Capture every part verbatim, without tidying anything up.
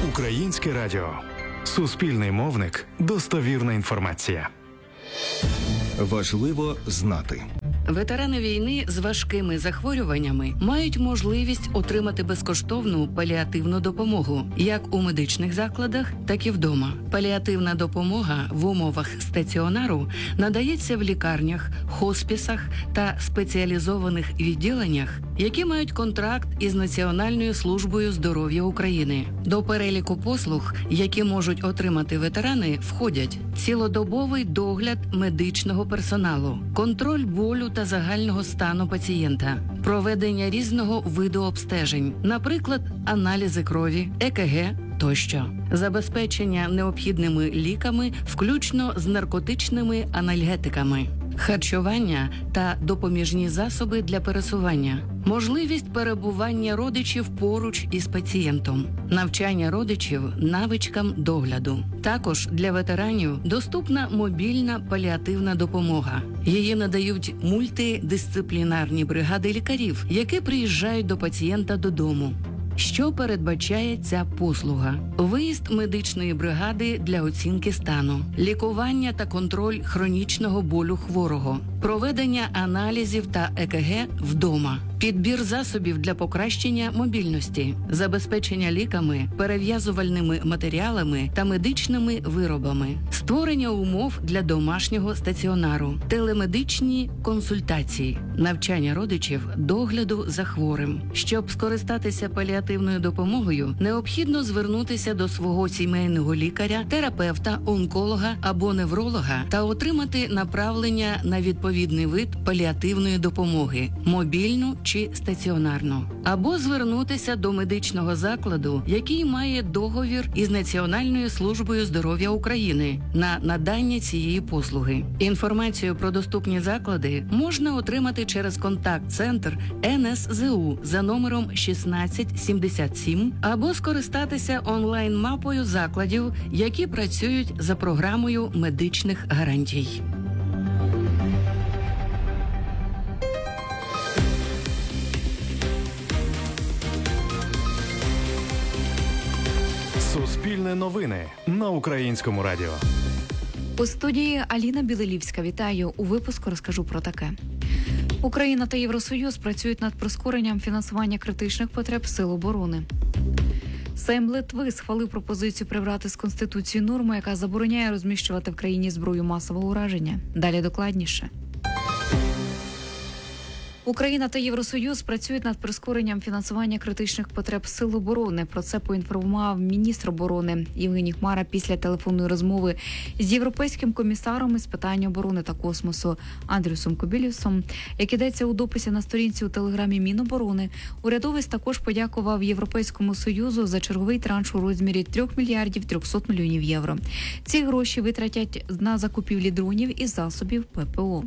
Українське радіо. Суспільний мовник. Достовірна інформація. Важливо знати. Ветерани війни з важкими захворюваннями мають можливість отримати безкоштовну паліативну допомогу як у медичних закладах, так і вдома. Паліативна допомога в умовах стаціонару надається в лікарнях, хоспісах та спеціалізованих відділеннях, які мають контракт із Національною службою здоров'я України. До переліку послуг, які можуть отримати ветерани, входять цілодобовий догляд медичного персоналу, контроль болю та загального стану пацієнта, проведення різного виду обстежень, наприклад, аналізи крові, е ке ге тощо, забезпечення необхідними ліками, включно з наркотичними анальгетиками, харчування та допоміжні засоби для пересування, можливість перебування родичів поруч із пацієнтом, навчання родичів навичкам догляду. Також для ветеранів доступна мобільна паліативна допомога. Її надають мультидисциплінарні бригади лікарів, які приїжджають до пацієнта додому. Що передбачає ця послуга? Виїзд медичної бригади для оцінки стану, лікування та контроль хронічного болю хворого, проведення аналізів та е ке ге вдома, підбір засобів для покращення мобільності, забезпечення ліками, перев'язувальними матеріалами та медичними виробами, створення умов для домашнього стаціонару, телемедичні консультації, навчання родичів догляду за хворим. Щоб скористатися паліативною допомогою, необхідно звернутися до свого сімейного лікаря, терапевта, онколога або невролога та отримати направлення на відповідний вид паліативної допомоги – мобільну чи стаціонарну. Або звернутися до медичного закладу, який має договір із Національною службою здоров'я України на надання цієї послуги. Інформацію про доступні заклади можна отримати через контакт-центр ен ес зе у за номером шістнадцять сімдесят сім або скористатися онлайн-мапою закладів, які працюють за програмою медичних гарантій. Суспільне новини на Українському радіо. У студії Аліна Білелівська. Вітаю. У випуску розкажу про таке. Україна та Євросоюз працюють над прискоренням фінансування критичних потреб Сил оборони. Сейм Литви схвалив пропозицію прибрати з Конституції норму, яка забороняє розміщувати в країні зброю масового ураження. Далі докладніше. Україна та Євросоюз працюють над прискоренням фінансування критичних потреб Сил оборони. Про це поінформував міністр оборони Євгеній Хмара після телефонної розмови з європейським комісаром із питань оборони та космосу Андрюсом Кобілюсом. Як ідеться у дописі на сторінці у телеграмі Міноборони, урядовець також подякував Європейському Союзу за черговий транш у розмірі три мільярдів триста мільйонів євро. Ці гроші витратять на закупівлі дронів і засобів пе пе о.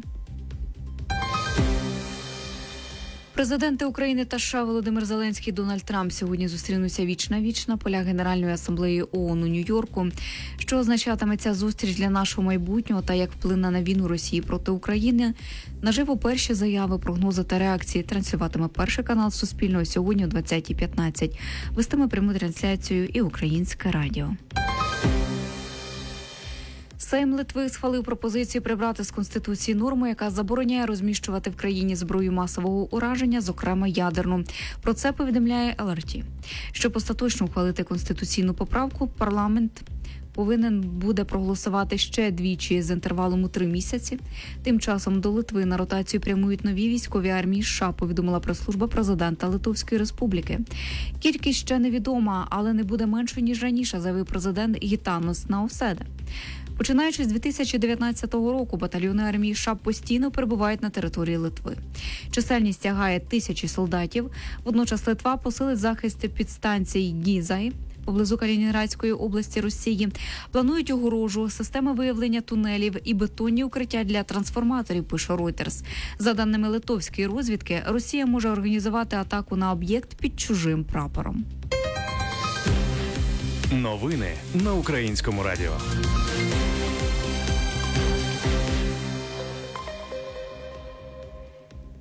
Президенти України та США Володимир Зеленський і Дональд Трамп сьогодні зустрінуться віч-на-віч на полях Генеральної асамблеї о о ен у Нью-Йорку. Що означатиме ця зустріч для нашого майбутнього та як вплине на війну Росії проти України? Наживо перші заяви, прогнози та реакції транслюватиме перший канал Суспільного сьогодні о двадцятій п'ятнадцять. Вестиме пряму трансляцію і Українське радіо. Сейм Литви схвалив пропозицію прибрати з Конституції норму, яка забороняє розміщувати в країні зброю масового ураження, зокрема ядерну. Про це повідомляє ел ар ті. Щоб остаточно ухвалити конституційну поправку, парламент повинен буде проголосувати ще двічі з інтервалом у три місяці. Тим часом до Литви на ротацію прямують нові військові армії США, повідомила прес-служба президента Литовської Республіки. Кількість ще невідома, але не буде меншою, ніж раніше, заявив президент Гітанос Науседа. Починаючи з дві тисячі дев'ятнадцятого року, батальйони армії США постійно перебувають на території Литви. Чисельність тягає тисячі солдатів. Водночас Литва посилить захист підстанцій Гізай поблизу Калінінградської області Росії. Планують огорожу, системи виявлення тунелів і бетонні укриття для трансформаторів, пише Reuters. За даними литовської розвідки, Росія може організувати атаку на об'єкт під чужим прапором. Новини на Українському радіо.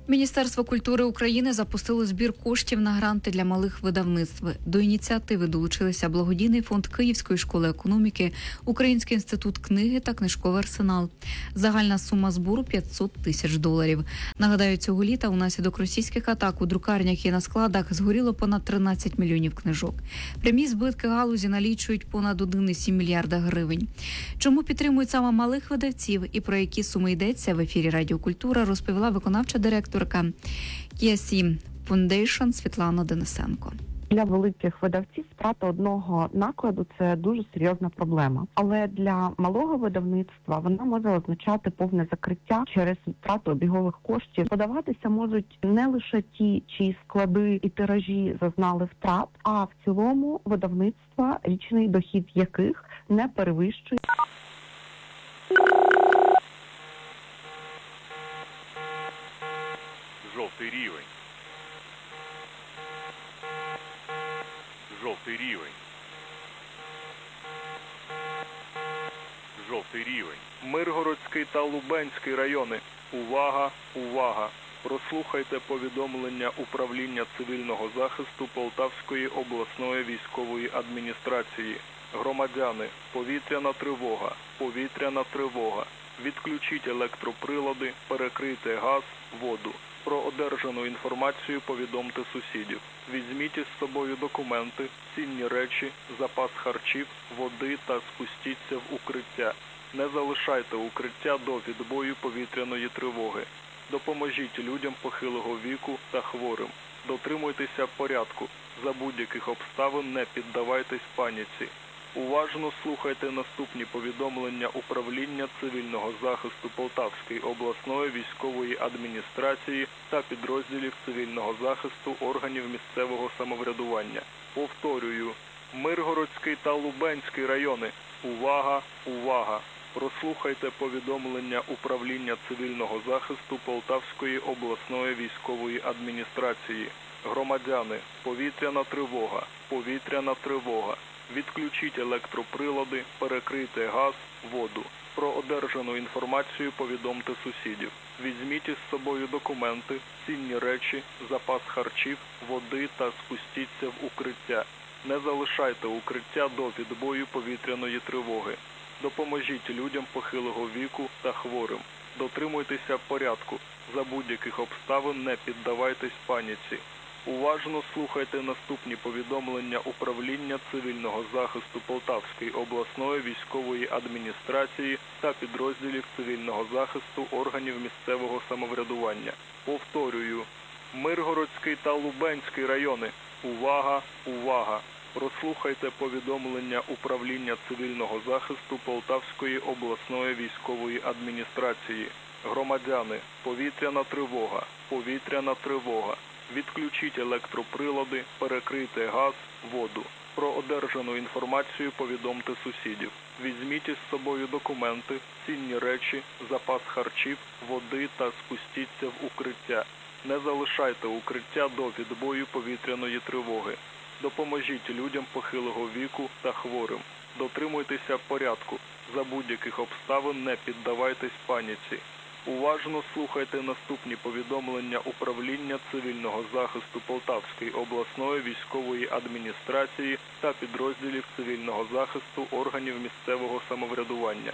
Міністерство культури України запустило збір коштів на гранти для малих видавництв. До ініціативи долучилися благодійний фонд Київської школи економіки, Український інститут книги та книжковий арсенал. Загальна сума збору – п'ятсот тисяч доларів. Нагадаю, цього літа унаслідок російських атак у друкарнях і на складах згоріло понад тринадцять мільйонів книжок. Прямі збитки галузі налічують понад один цілих сім десятих мільярда гривень. Чому підтримують саме малих видавців і про які суми йдеться, в ефірі Радіо Культура розповіла виконавча директорка Кіасі Foundation Світлана Денисенко. Для великих видавців втрата одного накладу – це дуже серйозна проблема. Але для малого видавництва вона може означати повне закриття через втрату обігових коштів. Подаватися можуть не лише ті, чиї склади і тиражі зазнали втрат, а в цілому видавництва, річний дохід яких не перевищує. Жовтий рівень. Жовтий рівень. Жовтий рівень. Миргородський та Лубенський райони. Увага, увага! Прослухайте повідомлення Управління цивільного захисту Полтавської обласної військової адміністрації. Громадяни, повітряна тривога, повітряна тривога. Відключіть електроприлади, перекрийте газ, воду. Про одержану інформацію повідомте сусідів. Візьміть із собою документи, цінні речі, запас харчів, води та спустіться в укриття. Не залишайте укриття до відбою повітряної тривоги. Допоможіть людям похилого віку та хворим. Дотримуйтеся порядку. За будь-яких обставин не піддавайтесь паніці. Уважно слухайте наступні повідомлення Управління цивільного захисту Полтавської обласної військової адміністрації та підрозділів цивільного захисту органів місцевого самоврядування. Повторюю, Миргородський та Лубенський райони. Увага, увага! Прослухайте повідомлення Управління цивільного захисту Полтавської обласної військової адміністрації. Громадяни, повітряна тривога, повітряна тривога. Відключіть електроприлади, перекрийте газ, воду. Про одержану інформацію повідомте сусідів. Візьміть із собою документи, цінні речі, запас харчів, води та спустіться в укриття. Не залишайте укриття до відбою повітряної тривоги. Допоможіть людям похилого віку та хворим. Дотримуйтеся порядку. За будь-яких обставин не піддавайтесь паніці. Уважно слухайте наступні повідомлення Управління цивільного захисту Полтавської обласної військової адміністрації та підрозділів цивільного захисту органів місцевого самоврядування. Повторюю, Миргородський та Лубенський райони. Увага, увага! Прослухайте повідомлення Управління цивільного захисту Полтавської обласної військової адміністрації. Громадяни, повітряна тривога, повітряна тривога. Відключіть електроприлади, перекрийте газ, воду. Про одержану інформацію повідомте сусідів. Візьміть із собою документи, цінні речі, запас харчів, води та спустіться в укриття. Не залишайте укриття до відбою повітряної тривоги. Допоможіть людям похилого віку та хворим. Дотримуйтеся порядку. За будь-яких обставин не піддавайтесь паніці. Уважно слухайте наступні повідомлення Управління цивільного захисту Полтавської обласної військової адміністрації та підрозділів цивільного захисту органів місцевого самоврядування.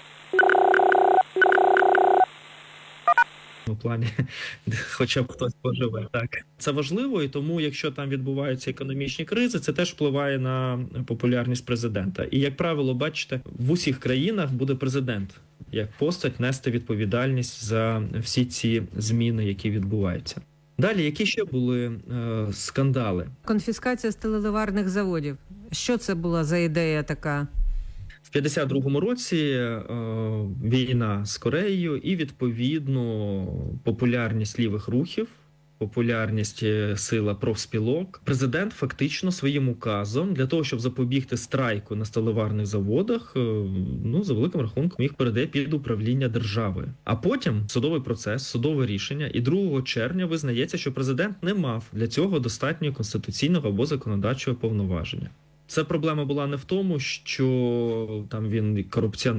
У плані, хоча б хтось поживе. Так. Це важливо, і тому, якщо там відбуваються економічні кризи, це теж впливає на популярність президента. І, як правило, бачите, в усіх країнах буде президент як постать нести відповідальність за всі ці зміни, які відбуваються. Далі, які ще були е, скандали? Конфіскація сталеливарних заводів. Що це була за ідея така? В п'ятдесят другому році е, війна з Кореєю і, відповідно, популярність лівих рухів, популярність сила профспілок. Президент фактично своїм указом для того, щоб запобігти страйку на сталеварних заводах, ну, за великим рахунком їх передає під управління держави. А потім судовий процес, судове рішення, і другого червня визнається, що президент не мав для цього достатньо конституційного або законодавчого повноваження. Це проблема була не в тому, що там він корупціонер, ні.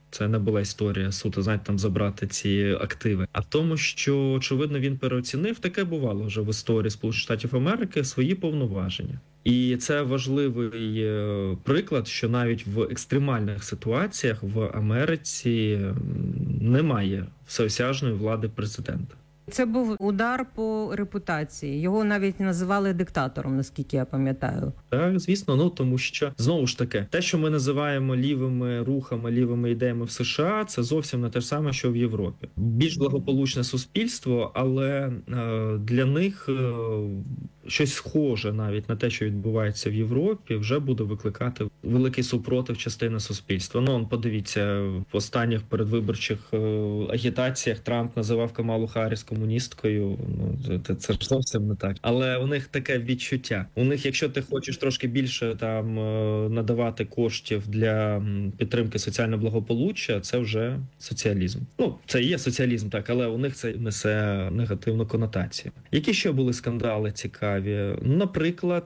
Це не була історія суто, знаєте, там забрати ці активи. А в тому, що, очевидно, він переоцінив, таке бувало вже в історії Сполучених Штатів Америки, свої повноваження. І це важливий приклад, що навіть в екстремальних ситуаціях в Америці немає всеосяжної влади президента. Це був удар по репутації. Його навіть називали диктатором, наскільки я пам'ятаю. Так, звісно, ну тому що, знову ж таки, те, що ми називаємо лівими рухами, лівими ідеями в США, це зовсім не те ж саме, що в Європі. Більш благополучне суспільство, але е, для них е, щось схоже навіть на те, що відбувається в Європі, вже буде викликати великий супротив частини суспільства. Ну, он, подивіться, в останніх передвиборчих е, агітаціях Трамп називав Камалу Харріс комуністкою. Ну, це, це ж зовсім не так. Але у них таке відчуття. У них, якщо ти хочеш трошки більше там надавати коштів для підтримки соціального благополуччя, це вже соціалізм. Ну, це і є соціалізм, так, але у них це несе негативну конотацію. Які ще були скандали цікаві? Наприклад,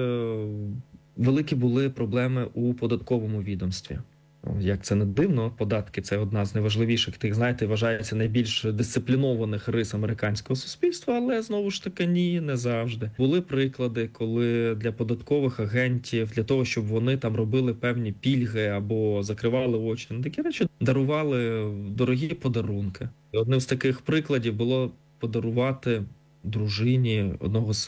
великі були проблеми у податковому відомстві. Як це не дивно, податки – це одна з найважливіших, тих, знаєте, вважається найбільш дисциплінованих рис американського суспільства, але, знову ж таки, ні, не завжди. Були приклади, коли для податкових агентів, для того, щоб вони там робили певні пільги або закривали очі на такі речі, дарували дорогі подарунки. І одним з таких прикладів було подарувати дружині одного з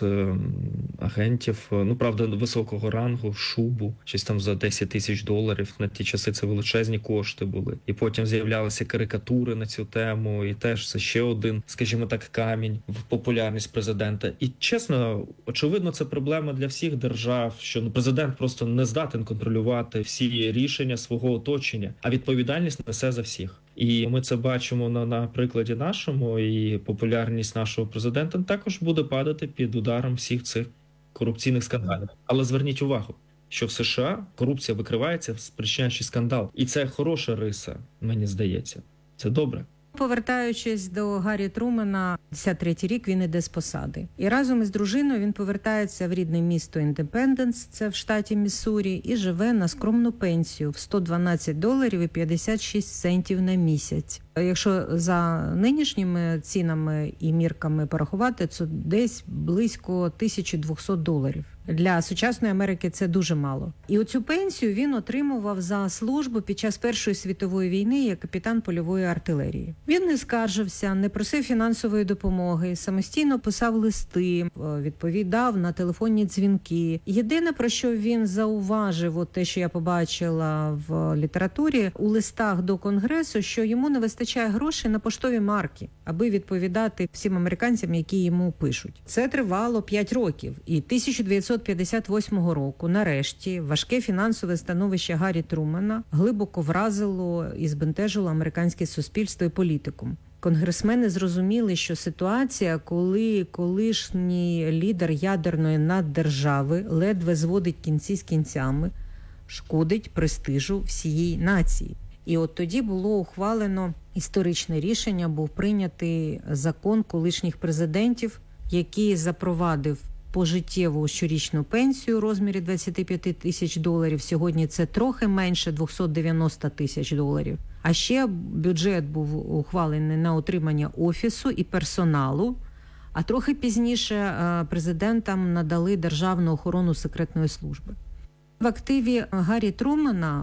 агентів, ну, правда, високого рангу, шубу, щось там за десять тисяч доларів. На ті часи це величезні кошти були. І потім з'являлися карикатури на цю тему, і теж це ще один, скажімо так, камінь в популярність президента. І, чесно, очевидно, це проблема для всіх держав, що ну, президент просто не здатен контролювати всі рішення свого оточення, а відповідальність несе за всіх. І ми це бачимо на, на прикладі нашому, і популярність нашого президента також буде падати під ударом всіх цих корупційних скандалів. Але зверніть увагу, що в США корупція викривається, спричиняючи скандал. І це хороша риса, мені здається. Це добре. Повертаючись до Гаррі Трумена, п'ятдесят третій рік він іде з посади. І разом із дружиною він повертається в рідне місто Індепенденс, це в штаті Міссурі, і живе на скромну пенсію в сто дванадцять доларів і п'ятдесят шість центів на місяць. Якщо за нинішніми цінами і мірками порахувати, це десь близько тисяча двісті доларів. Для сучасної Америки це дуже мало. І оцю пенсію він отримував за службу під час Першої світової війни як капітан польової артилерії. Він не скаржився, не просив фінансової допомоги, самостійно писав листи, відповідав на телефонні дзвінки. Єдине, про що він зауважив, от те, що я побачила в літературі, у листах до Конгресу, що йому не вистачає грошей на поштові марки, аби відповідати всім американцям, які йому пишуть. Це тривало п'ять років. І тисяча дев'ятсот п'ятдесят восьмого року, нарешті, важке фінансове становище Гаррі Трумена глибоко вразило і збентежило американське суспільство і політику. Конгресмени зрозуміли, що ситуація, коли колишній лідер ядерної наддержави ледве зводить кінці з кінцями, шкодить престижу всієї нації. І от тоді було ухвалено історичне рішення, був прийнятий закон колишніх президентів, який запровадив пожиттєву щорічну пенсію у розмірі двадцять п'ять тисяч доларів. Сьогодні це трохи менше двісті дев'яносто тисяч доларів. А ще бюджет був ухвалений на утримання офісу і персоналу, а трохи пізніше президентам надали державну охорону секретної служби. В активі Гаррі Трумена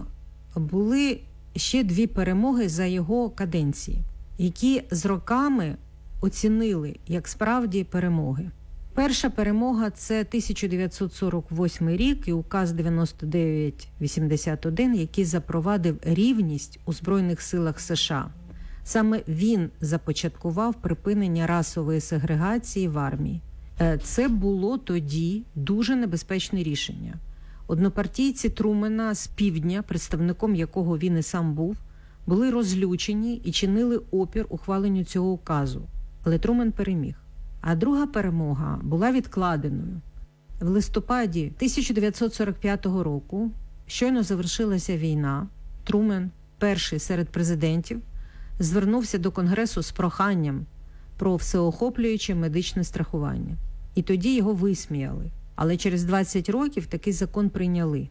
були ще дві перемоги за його каденції, які з роками оцінили як справді перемоги. Перша перемога – це тисяча дев'ятсот сорок восьмий рік і указ дев'яносто дев'ять вісімдесят один, який запровадив рівність у Збройних силах США. Саме він започаткував припинення расової сегрегації в армії. Це було тоді дуже небезпечне рішення. Однопартійці Трумена з півдня, представником якого він і сам був, були розлючені і чинили опір ухваленню цього указу. Але Трумен переміг. А друга перемога була відкладеною. В листопаді тисяча дев'ятсот сорок п'ятого року щойно завершилася війна. Трумен, перший серед президентів, звернувся до Конгресу з проханням про всеохоплююче медичне страхування. І тоді його висміяли. Але через двадцять років такий закон прийняли.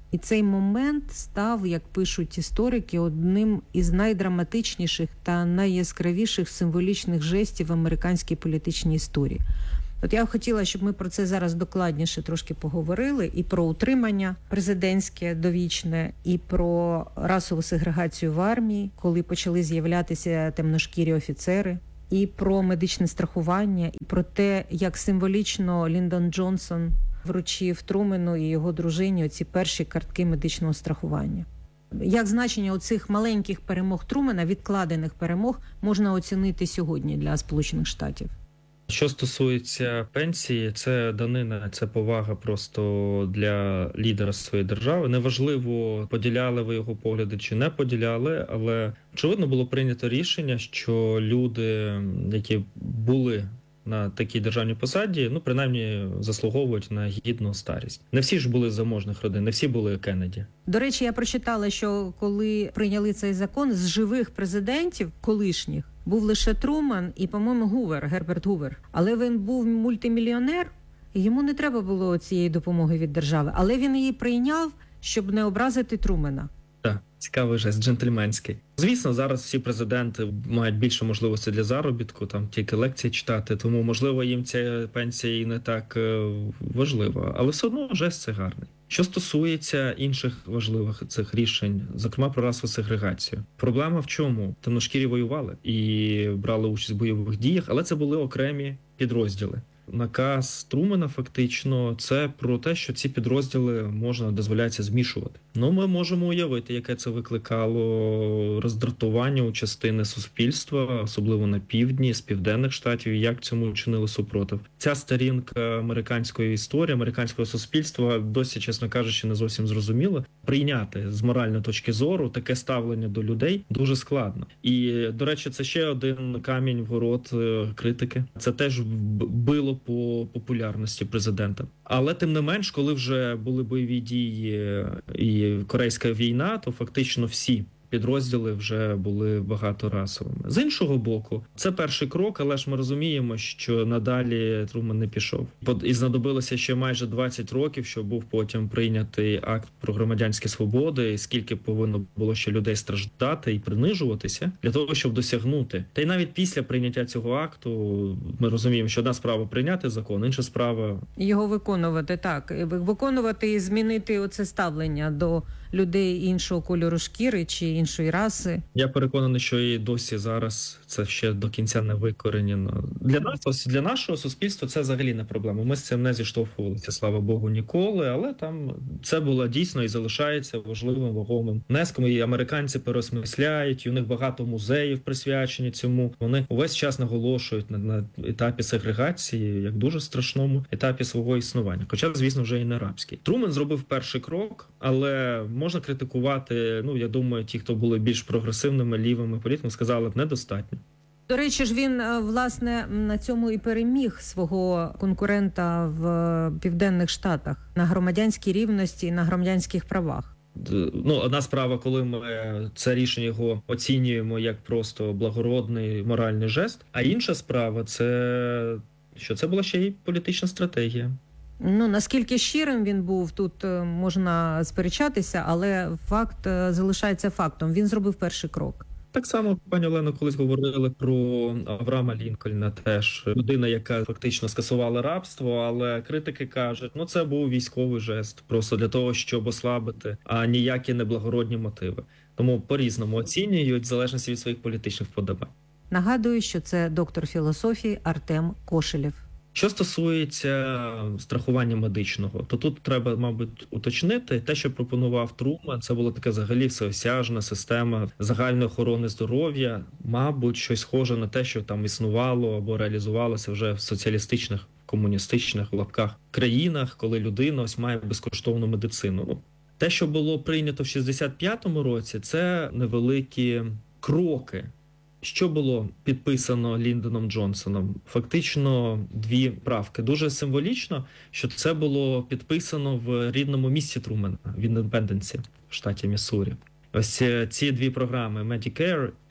І цей момент став, як пишуть історики, одним із найдраматичніших та найяскравіших символічних жестів в американській політичній історії. От я хотіла, щоб ми про це зараз докладніше трошки поговорили, і про утримання президентське довічне, і про расову сегрегацію в армії, коли почали з'являтися темношкірі офіцери, і про медичне страхування, і про те, як символічно Ліндон Джонсон вручив Трумену і його дружині оці перші картки медичного страхування. Як значення оцих маленьких перемог Трумена, відкладених перемог, можна оцінити сьогодні для Сполучених Штатів? Що стосується пенсії, це данина, це повага просто для лідера своєї держави. Неважливо, поділяли ви його погляди чи не поділяли, але очевидно було прийнято рішення, що люди, які були на такій державній посаді, ну, принаймні, заслуговують на гідну старість. Не всі ж були з заможних родин, не всі були Кеннеді. До речі, я прочитала, що коли прийняли цей закон, з живих президентів колишніх був лише Труман і, по-моєму, Гувер, Герберт Гувер. Але він був мультимільйонер, і йому не треба було цієї допомоги від держави. Але він її прийняв, щоб не образити Трумена. Так, цікавий жест, джентльменський. Звісно, зараз всі президенти мають більше можливостей для заробітку, там тільки лекції читати, тому, можливо, їм ця пенсія і не так важлива. Але все одно жест це гарний. Що стосується інших важливих цих рішень, зокрема про расову сегрегацію. Проблема в чому? Темношкірі воювали і брали участь в бойових діях, але це були окремі підрозділи. Наказ Трумена фактично це про те, що ці підрозділи можна, дозволяється змішувати. Ну, ми можемо уявити, яке це викликало роздратування у частини суспільства, особливо на півдні, з південних штатів, як цьому чинили супротив. Ця сторінка американської історії, американського суспільства досі, чесно кажучи, не зовсім зрозуміла. Прийняти з моральної точки зору таке ставлення до людей дуже складно. І, до речі, це ще один камінь в город критики. Це теж било по популярності президента. Але тим не менш, коли вже були бойові дії і Корейська війна, то фактично всі підрозділи вже були багаторасовими. З іншого боку, це перший крок, але ж ми розуміємо, що надалі Трумен не пішов. І знадобилося ще майже двадцять років, щоб був потім прийнятий акт про громадянські свободи, і скільки повинно було ще людей страждати і принижуватися для того, щоб досягнути. Та й навіть після прийняття цього акту ми розуміємо, що одна справа прийняти закон, інша справа його виконувати, так. Виконувати і змінити оце ставлення до людей іншого кольору шкіри чи іншої раси. Я переконаний, що і досі зараз це ще до кінця не викоренено. Для нас, для нашого суспільства це взагалі не проблема. Ми з цим не зіштовхувалися, слава Богу, ніколи, але там це було дійсно і залишається важливим, вагомим внеском. І американці переосмисляють, і у них багато музеїв присвячені цьому. Вони увесь час наголошують на, на етапі сегрегації, як дуже страшному етапі свого існування. Хоча, звісно, вже і не рабський. Трумен зробив перший крок, але можна критикувати, ну, я думаю, ті, хто були більш прогресивними, лівими політиками, сказали б, недостатньо. До речі ж, він, власне, на цьому і переміг свого конкурента в Південних Штатах на громадянській рівності, на громадянських правах. Ну, одна справа, коли ми це рішення його оцінюємо як просто благородний моральний жест, а інша справа – це, що це була ще й політична стратегія. Ну, наскільки щирим він був, тут можна сперечатися, але факт залишається фактом. Він зробив перший крок. Так само, пані Олено, колись говорили про Авраама Лінкольна теж. Людина, яка фактично скасувала рабство, але критики кажуть, ну це був військовий жест, просто для того, щоб ослабити, а ніякі не благородні мотиви. Тому по-різному оцінюють в залежності від своїх політичних вподобань. Нагадую, що це доктор філософії Артем Кошелєв. Що стосується страхування медичного, то тут треба, мабуть, уточнити те, що пропонував Трумен. Це була така взагалі всеосяжна система загальної охорони здоров'я. Мабуть, щось схоже на те, що там існувало або реалізувалося вже в соціалістичних, комуністичних в лапках країнах, коли людина ось має безкоштовну медицину. Ну, те, що було прийнято в шістдесят п'ятому році, це невеликі кроки. Що було підписано Ліндоном Джонсоном? Фактично дві правки. Дуже символічно, що це було підписано в рідному місті Трумена, в Індепенденсі, в штаті Міссурі. Ось ці дві програми Medicare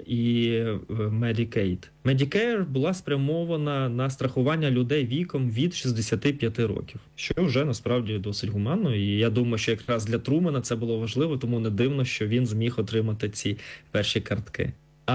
і Medicaid. Medicare була спрямована на страхування людей віком від шістдесяти п'яти років, що вже насправді досить гуманно. І я думаю, що якраз для Трумена це було важливо, тому не дивно, що він зміг отримати ці перші картки.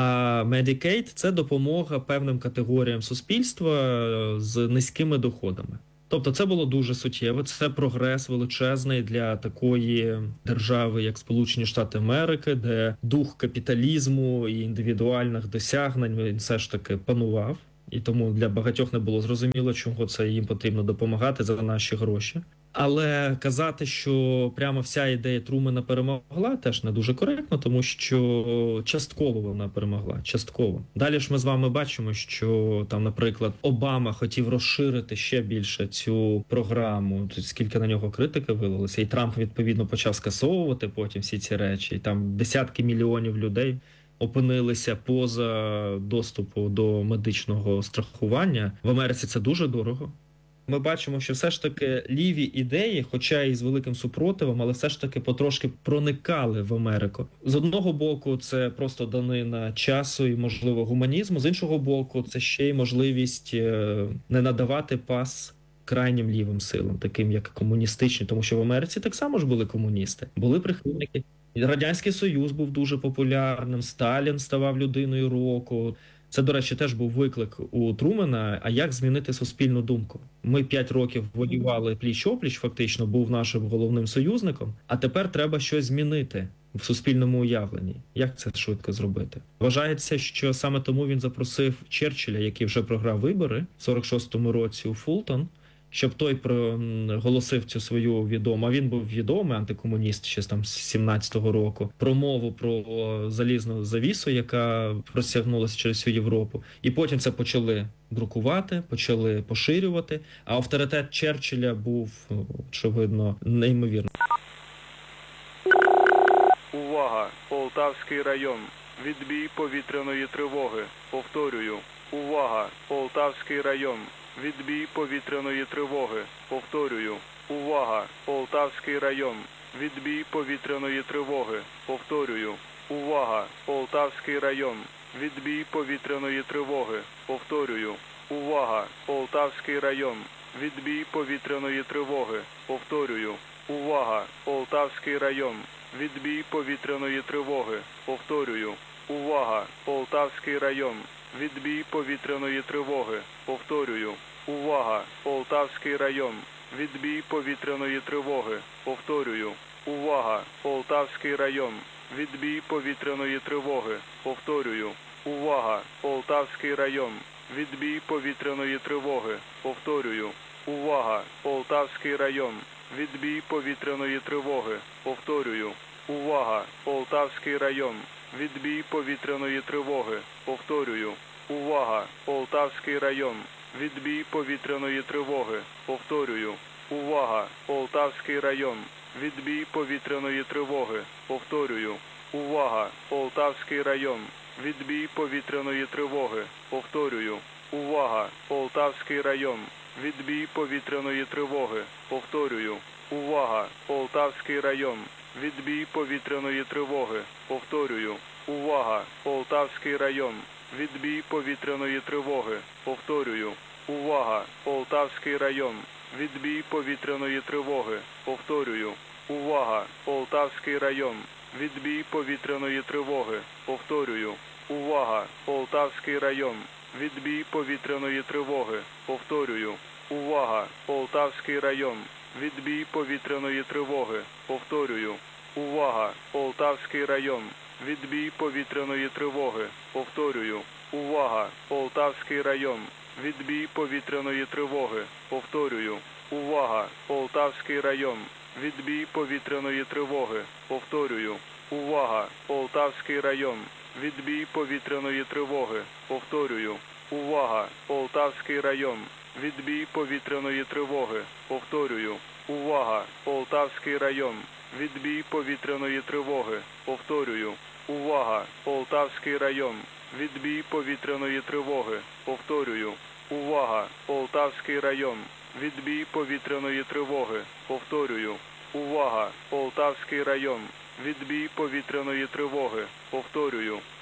А Medicaid – це допомога певним категоріям суспільства з низькими доходами. Тобто це було дуже суттєво, це прогрес величезний для такої держави, як Сполучені Штати Америки, де дух капіталізму і індивідуальних досягнень він все ж таки панував. І тому для багатьох не було зрозуміло, чого це їм потрібно допомагати за наші гроші. Але казати, що прямо вся ідея Трумена перемогла, теж не дуже коректно, тому що частково вона перемогла, частково. Далі ж ми з вами бачимо, що там, наприклад, Обама хотів розширити ще більше цю програму, скільки на нього критики вилилося, і Трамп, відповідно, почав скасовувати потім всі ці речі, і там десятки мільйонів людей опинилися поза доступу до медичного страхування. В Америці це дуже дорого. Ми бачимо, що все ж таки ліві ідеї, хоча і з великим супротивом, але все ж таки потрошки проникали в Америку. З одного боку, це просто данина часу і, можливо, гуманізму. З іншого боку, це ще й можливість не надавати пас крайнім лівим силам, таким як комуністичні, тому що в Америці так само ж були комуністи, були прихильники. Радянський Союз був дуже популярним, Сталін ставав людиною року. Це, до речі, теж був виклик у Трумена, а як змінити суспільну думку? Ми п'ять років воювали пліч-опліч, фактично, був нашим головним союзником, а тепер треба щось змінити в суспільному уявленні. Як це швидко зробити? Вважається, що саме тому він запросив Черчилля, який вже програв вибори в сорок шостому році у Фултон, щоб той проголосив цю свою відому, а він був відомий антикомуніст ще там з сімнадцятого року, промову про залізну завісу, яка простягнулася через всю Європу. І потім це почали друкувати, почали поширювати, а авторитет Черчилля був, очевидно, неймовірний. Увага! Полтавський район. Відбій повітряної тривоги. Повторюю. Увага! Полтавський район. Відбій повітряної тривоги. Повторюю. Увага! Полтавський район. Відбій повітряної тривоги. Повторюю. Увага! Полтавський район. Відбій повітряної тривоги. Повторюю. Увага! Полтавський район. Відбій повітряної тривоги. Повторюю. Увага! Полтавський район. Відбій повітряної тривоги. Повторюю. Увага! Полтавський район. Відбій повітряної тривоги. Повторюю. Увага! Полтавський район. Відбій повітряної тривоги. Повторюю. Увага! Полтавський район. Відбій повітряної тривоги. Повторюю. Увага! Полтавський район. Відбій повітряної тривоги. Повторюю. Увага! Полтавський район. Відбій повітряної тривоги. Повторюю. Увага! Полтавський район. Відбій повітряної тривоги. Повторюю. Увага! Полтавський район. Відбій повітряної тривоги. Повторюю. Увага! Полтавський район. Відбій повітряної тривоги. Повторюю. Увага! Полтавський район. Відбій повітряної тривоги. Повторюю. Увага! Полтавський район. Відбій повітряної тривоги. Повторюю. Увага! Полтавський район. Відбій повітряної тривоги. Повторюю. Увага! Полтавський район. Відбій повітряної тривоги. Повторюю. Увага! Полтавський район. Відбій повітряної тривоги. Повторюю. Увага! Полтавський район. Відбій повітряної тривоги. Повторюю. Увага! Полтавський район. Відбій повітряної тривоги. Повторюю. Увага! Полтавський район. Відбій повітряної тривоги. Повторюю. Увага! Полтавський район. Відбій повітряної тривоги. Повторюю. Увага! Полтавський район. Відбій повітряної тривоги. Повторюю. Увага! Полтавський район. Відбій повітряної тривоги. Повторюю. Увага! Полтавський район. Відбій повітряної тривоги. Повторюю. Увага! Полтавський район. Відбій повітряної тривоги. Повторюю. Увага! Полтавський район. Відбій повітряної тривоги. Повторюю. Увага! Полтавський район. Відбій повітряної тривоги. Повторюю. Увага! Полтавський район. Відбій повітряної тривоги. Повторюю. Увага! Полтавський район. Відбій повітряної тривоги. Повторюю.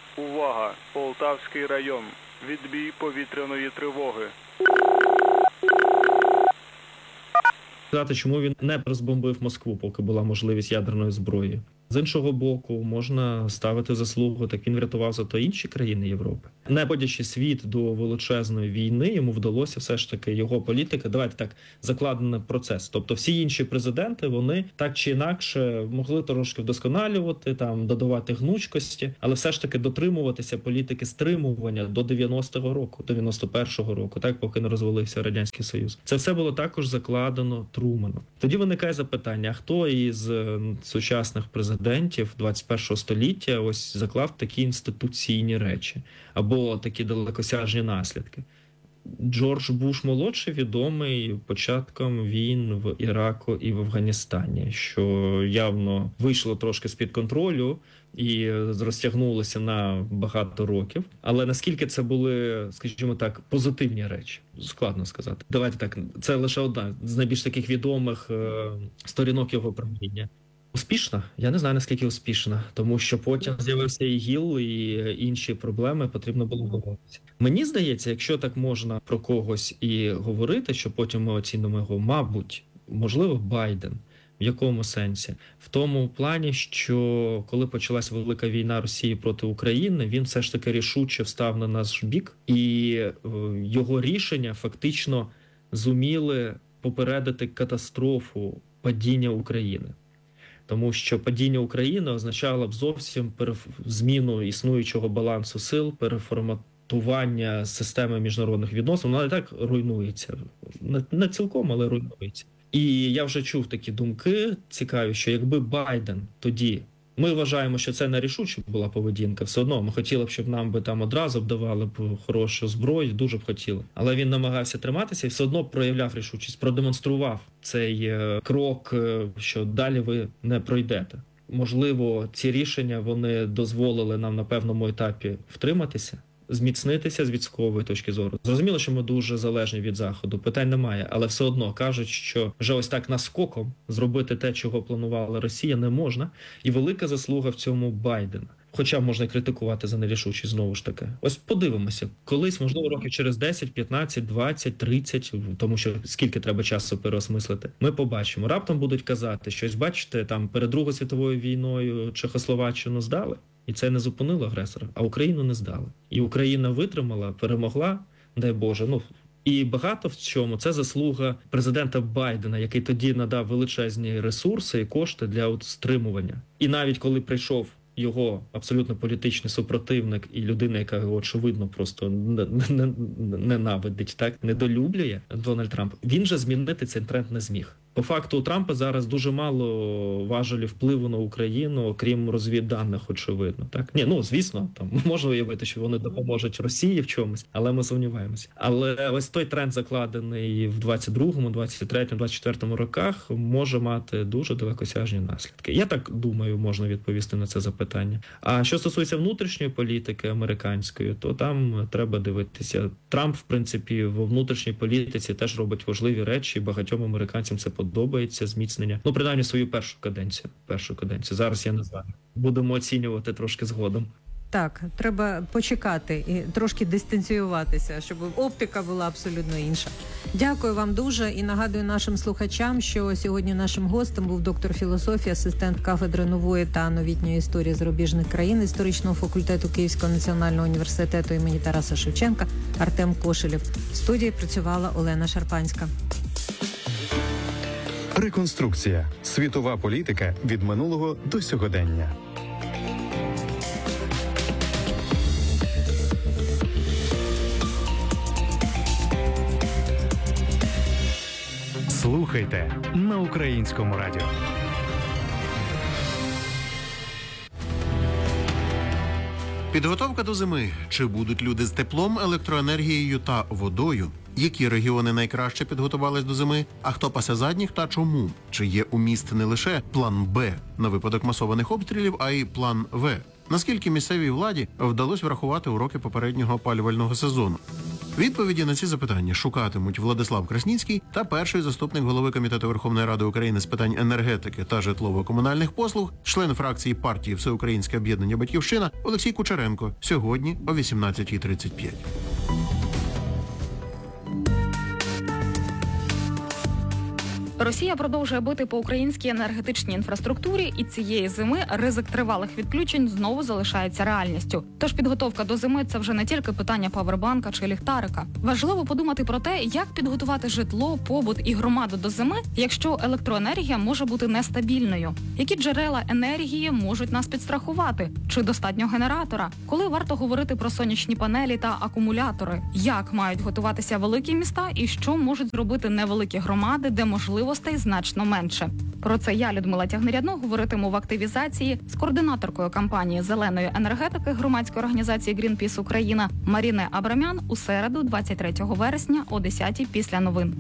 увага, Полтавський район. Відбій повітряної тривоги. Сказати, чому він не розбомбив Москву, поки була можливість ядерної зброї. З іншого боку, можна ставити заслугу, так він врятував зато інші країни Європи. Не вводячи світ до величезної війни, йому вдалося все ж таки його політика, давайте так, закладений процес. Тобто всі інші президенти, вони так чи інакше могли трошки вдосконалювати, там, додавати гнучкості, але все ж таки дотримуватися політики стримування до дев'яностого року, дев'яносто першого року, так, поки не розвалився Радянський Союз. Це все було також закладено Труманом. Тоді виникає запитання, а хто із сучасних президентів Президентів двадцять першого століття ось заклав такі інституційні речі або такі далекосяжні наслідки. Джордж Буш молодший відомий початком війн в Іраку і в Афганістані, що явно вийшло трошки з-під контролю і розтягнулося на багато років. Але наскільки це були, скажімо так, позитивні речі, складно сказати. Давайте так, це лише одна з найбільш таких відомих сторінок його правління. Успішна? Я не знаю, наскільки успішна, тому що потім з'явився ІГІЛ і інші проблеми, потрібно було боротися. Мені здається, якщо так можна про когось і говорити, що потім ми оцінимо його, мабуть, можливо, Байден. В якому сенсі? В тому плані, що коли почалась велика війна Росії проти України, він все ж таки рішуче встав на наш бік, і його рішення фактично зуміли попередити катастрофу падіння України. Тому що падіння України означало б зовсім зміну існуючого балансу сил, переформатування системи міжнародних відносин. Вона і так руйнується. Не цілком, але руйнується. І я вже чув такі думки цікаві, що якби Байден тоді... Ми вважаємо, що це не рішуча була поведінка. Все одно ми хотіли б, щоб нам би там одразу б давали б хорошу зброю, дуже б хотіли. Але він намагався триматися і все одно проявляв рішучість, продемонстрував цей крок, що далі ви не пройдете. Можливо, ці рішення, вони дозволили нам на певному етапі втриматися, зміцнитися з військової точки зору. Зрозуміло, що ми дуже залежні від Заходу, питань немає, але все одно кажуть, що вже ось так наскоком зробити те, чого планувала Росія, не можна. І велика заслуга в цьому Байдена. Хоча можна критикувати за нерішучість, знову ж таки. Ось подивимося. Колись, можливо, років через десять, п'ятнадцять, двадцять, тридцять, тому що скільки треба часу переосмислити, ми побачимо. Раптом будуть казати, що ось бачите, там перед Другою світовою війною Чехословаччину здали. І це не зупинило агресора, а Україну не здали. І Україна витримала, перемогла, дай Боже. Ну, і багато в чому це заслуга президента Байдена, який тоді надав величезні ресурси і кошти для стримування. І навіть коли прийшов його абсолютно політичний супротивник і людина, яка його, очевидно, просто ненавидить, так, недолюблює, Дональд Трамп, він же змінити цей тренд не зміг. По факту у Трампа зараз дуже мало важелів впливу на Україну, окрім розвідданих, очевидно. Так? Ні, ну, звісно, там можна уявити, що вони допоможуть Росії в чомусь, але ми сумніваємося. Але ось той тренд, закладений в двадцять другому, двадцять третьому, двадцять четвертому роках, може мати дуже далекосяжні наслідки. Я так думаю, можна відповісти на це запитання. А що стосується внутрішньої політики американської, то там треба дивитися. Трамп, в принципі, в внутрішній політиці теж робить важливі речі, багатьом американцям це подобається, зміцнення. Ну, принаймні, свою першу каденцію. Першу каденцію. Зараз я не знаю. Будемо оцінювати трошки згодом. Так, треба почекати і трошки дистанціюватися, щоб оптика була абсолютно інша. Дякую вам дуже і нагадую нашим слухачам, що сьогодні нашим гостем був доктор філософії, асистент кафедри нової та новітньої історії зарубіжних країн історичного факультету Київського національного університету імені Тараса Шевченка Артем Кошелєв. В студії працювала Олена Шарпанська. Реконструкція. Світова політика від минулого до сьогодення. Слухайте на Українському радіо. Підготовка до зими. Чи будуть люди з теплом, електроенергією та водою? Які регіони найкраще підготувались до зими? А хто пасе задніх та чому? Чи є у міст не лише план Б на випадок масованих обстрілів, а й план В? Наскільки місцевій владі вдалося врахувати уроки попереднього опалювального сезону? Відповіді на ці запитання шукатимуть Владислав Красніцький та перший заступник голови Комітету Верховної Ради України з питань енергетики та житлово-комунальних послуг, член фракції партії Всеукраїнське об'єднання «Батьківщина» Олексій Кучеренко сьогодні о вісімнадцятій тридцять п'ять. Росія продовжує бити по українській енергетичній інфраструктурі, і цієї зими ризик тривалих відключень знову залишається реальністю. Тож підготовка до зими – це вже не тільки питання павербанка чи ліхтарика. Важливо подумати про те, як підготувати житло, побут і громаду до зими, якщо електроенергія може бути нестабільною. Які джерела енергії можуть нас підстрахувати? Чи достатньо генератора? Коли варто говорити про сонячні панелі та акумулятори? Як мають готуватися великі міста і що можуть зробити невеликі громади, де можливо значно менше. Про це я, Людмила Тягнерядно, говоритиму в активізації з координаторкою кампанії зеленої енергетики громадської організації «Грінпіс Україна» Маріне Абрамян у середу, двадцять третього вересня о десятій після новин.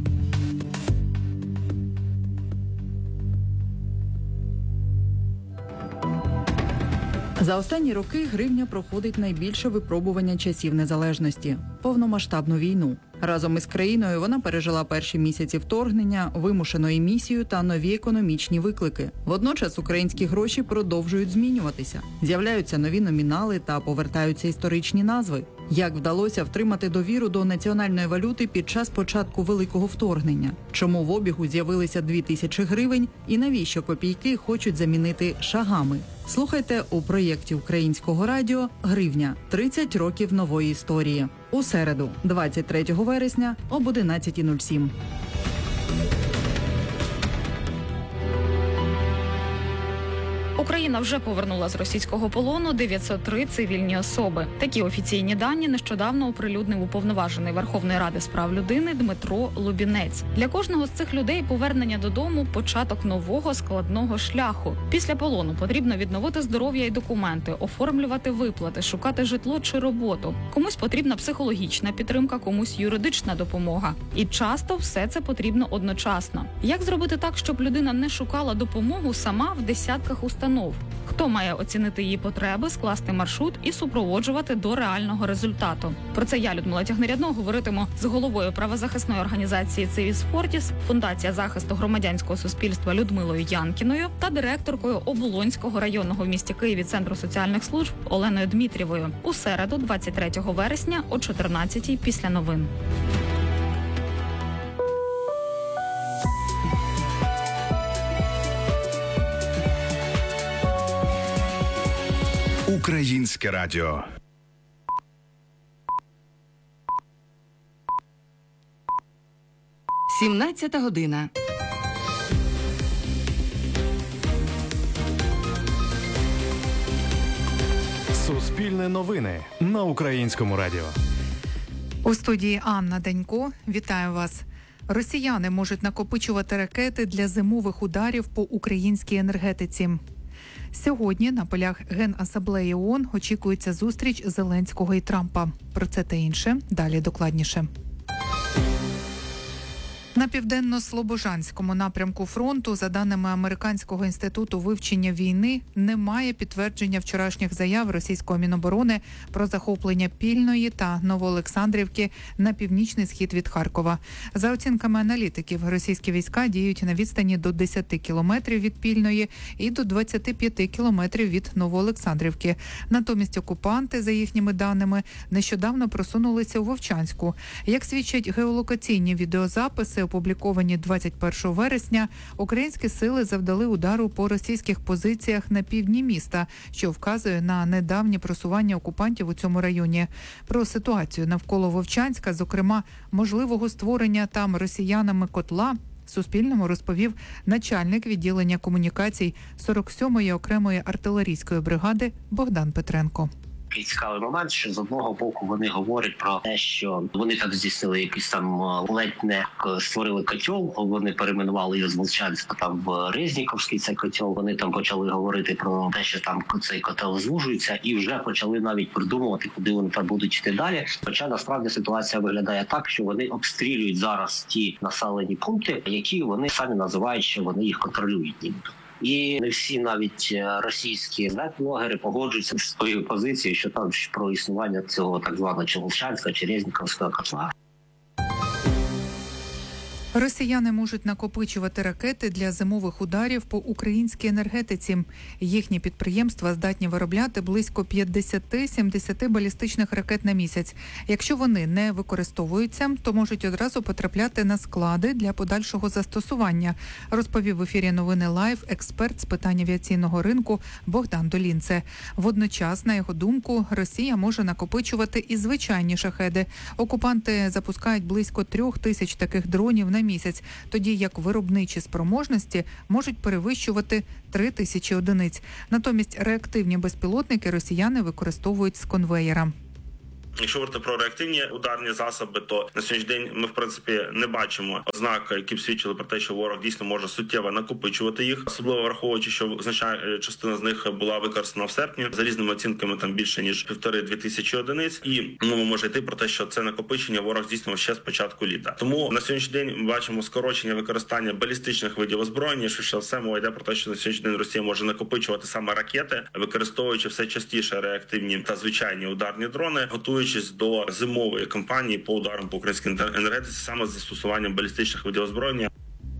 За останні роки гривня проходить найбільше випробування часів незалежності – повномасштабну війну. Разом із країною вона пережила перші місяці вторгнення, вимушену емісію та нові економічні виклики. Водночас українські гроші продовжують змінюватися. З'являються нові номінали та повертаються історичні назви. Як вдалося втримати довіру до національної валюти під час початку великого вторгнення? Чому в обігу з'явилися дві тисячі гривень і навіщо копійки хочуть замінити шагами? Слухайте у проєкті Українського радіо «Гривня. тридцять років нової історії». У середу, двадцять третього вересня об одинадцятій нуль сім. Україна вже повернула з російського полону дев'ятсот три цивільні особи. Такі офіційні дані нещодавно оприлюднив уповноважений Верховної Ради з прав людини Дмитро Лубінець. Для кожного з цих людей повернення додому – початок нового складного шляху. Після полону потрібно відновити здоров'я і документи, оформлювати виплати, шукати житло чи роботу. Комусь потрібна психологічна підтримка, комусь юридична допомога. І часто все це потрібно одночасно. Як зробити так, щоб людина не шукала допомогу сама в десятках установ? Хто має оцінити її потреби, скласти маршрут і супроводжувати до реального результату? Про це я, Людмила Тягнерядно, говоритиму з головою правозахисної організації «Цивіс Фортіс», Фундація захисту громадянського суспільства Людмилою Янкіною та директоркою Оболонського районного в місті Києві Центру соціальних служб Оленою Дмитрієвою у середу, двадцять третього вересня о чотирнадцятій після новин. Українське радіо. сімнадцята година. Суспільне новини на Українському радіо. У студії Анна Данько. Вітаю вас. Росіяни можуть накопичувати ракети для зимових ударів по українській енергетиці. Сьогодні на полях Генасамблеї ООН очікується зустріч Зеленського і Трампа. Про це та інше далі докладніше. На південно-слобожанському напрямку фронту, за даними Американського інституту вивчення війни, немає підтвердження вчорашніх заяв російського Міноборони про захоплення Пільної та Новоолександрівки на північний схід від Харкова. За оцінками аналітиків, російські війська діють на відстані до десяти кілометрів від Пільної і до двадцяти п'яти кілометрів від Новоолександрівки. Натомість окупанти, за їхніми даними, нещодавно просунулися у Вовчанську. Як свідчать геолокаційні відеозаписи, опубліковані двадцять першого вересня, українські сили завдали удару по російських позиціях на півдні міста, що вказує на недавнє просування окупантів у цьому районі. Про ситуацію навколо Вовчанська, зокрема, можливого створення там росіянами котла, Суспільному розповів начальник відділення комунікацій сорок сьомої окремої артилерійської бригади Богдан Петренко. Такий цікавий момент, що з одного боку вони говорять про те, що вони так здійснили якийсь там ледь не створили котел, вони перейменували його з Волчанська там в Резніковський цей котел, вони там почали говорити про те, що там цей котел звужується, і вже почали навіть придумувати, куди вони там будуть йти далі. Хоча насправді ситуація виглядає так, що вони обстрілюють зараз ті населені пункти, які вони самі називають, що вони їх контролюють. І не всі навіть російські блогери погоджуються з своєю позицією, що там про існування цього так званого чи Волчанського, чи Резніківського котла. Росіяни можуть накопичувати ракети для зимових ударів по українській енергетиці. Їхні підприємства здатні виробляти близько п'ятдесят-сімдесят балістичних ракет на місяць. Якщо вони не використовуються, то можуть одразу потрапляти на склади для подальшого застосування, розповів в ефірі новини Лайв експерт з питань авіаційного ринку Богдан Долінце. Водночас, на його думку, Росія може накопичувати і звичайні шахеди. Окупанти запускають близько трьох тисяч таких дронів на місяць, тоді як виробничі спроможності можуть перевищувати три тисячі одиниць. Натомість реактивні безпілотники росіяни використовують з конвеєра. Якщо говорити про реактивні ударні засоби, то на сьогоднішній день ми, в принципі, не бачимо ознак, які б свідчили про те, що ворог дійсно може суттєво накопичувати їх, особливо враховуючи, що значна частина з них була використана в серпні. За різними оцінками там більше ніж півтори-дві тисячі одиниць, і мова може йти про те, що це накопичення ворог здійснював ще з початку літа. Тому на сьогоднішній день ми бачимо скорочення використання балістичних видів озброєння. Швидше все мова йде про те, що на сьогоднішній день Росія може накопичувати саме ракети, використовуючи все частіше реактивні та звичайні ударні дрони, готуючись до зимової кампанії по ударам по українській енергетиці саме з застосуванням балістичних видів озброєння.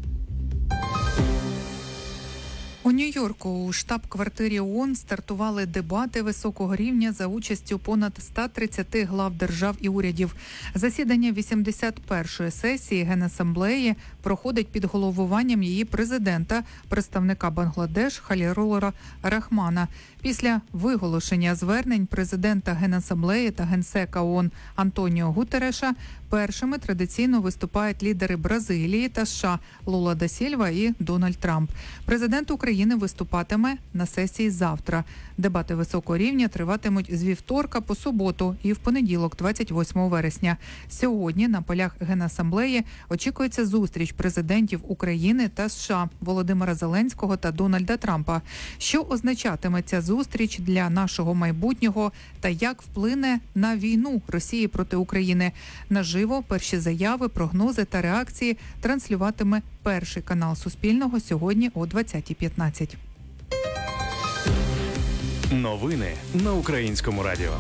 У Нью-Йорку у штаб-квартирі ООН стартували дебати високого рівня за участю понад ста тридцяти глав держав і урядів. Засідання вісімдесят першої сесії Генасамблеї проходить під головуванням її президента, представника Бангладеш Халірура Рахмана. Після виголошення звернень президента Генасамблеї та генсека ООН Антоніо Гутерреша першими традиційно виступають лідери Бразилії та США Лула да Сільва і Дональд Трамп. Президент України виступатиме на сесії завтра. Дебати високого рівня триватимуть з вівторка по суботу і в понеділок, двадцять восьмого вересня. Сьогодні на полях Генасамблеї очікується зустріч президентів України та США Володимира Зеленського та Дональда Трампа. Що означатиме ця зустріч для нашого майбутнього та як вплине на війну Росії проти України? Наживо перші заяви, прогнози та реакції транслюватиме перший канал Суспільного сьогодні о двадцятій п'ятнадцять. Новини на Українському радіо.